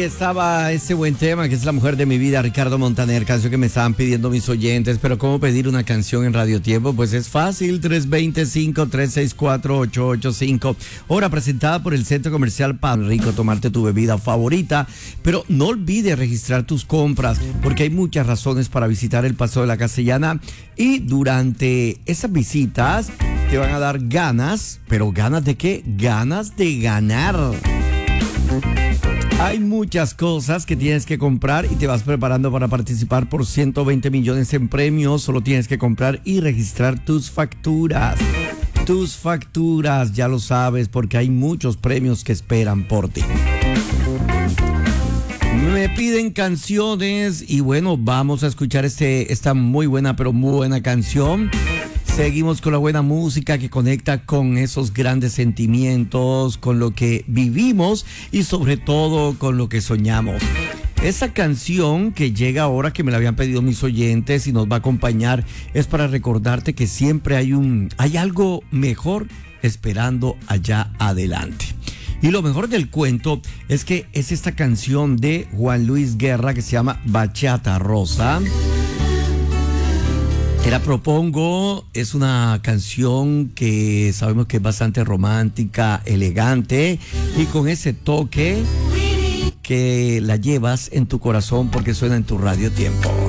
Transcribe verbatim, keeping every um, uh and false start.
estaba ese buen tema que es La Mujer de mi Vida, Ricardo Montaner, canción que me estaban pidiendo mis oyentes. Pero ¿cómo pedir una canción en Radio Tiempo? Pues es fácil, tres dos cinco, tres seis cuatro, ocho ocho cinco. Hora presentada por el Centro Comercial Pan Rico, tomarte tu bebida favorita. Pero no olvides registrar tus compras, porque hay muchas razones para visitar el Paseo de la Castellana. Y durante esas visitas te van a dar ganas, pero ¿ganas de qué? Ganas de ganar. Hay muchas cosas que tienes que comprar y te vas preparando para participar por ciento veinte millones en premios. Solo tienes que comprar y registrar tus facturas. Tus facturas, ya lo sabes, porque hay muchos premios que esperan por ti. Me piden canciones y bueno, vamos a escuchar este, esta muy buena, pero muy buena canción. Seguimos con la buena música que conecta con esos grandes sentimientos, con lo que vivimos y sobre todo con lo que soñamos. Esa canción que llega ahora, que me la habían pedido mis oyentes y nos va a acompañar, es para recordarte que siempre hay un, hay algo mejor esperando allá adelante. Y lo mejor del cuento es que es esta canción de Juan Luis Guerra que se llama Bachata Rosa. Te la propongo, es una canción que sabemos que es bastante romántica, elegante y con ese toque que la llevas en tu corazón porque suena en tu Radio Tiempo.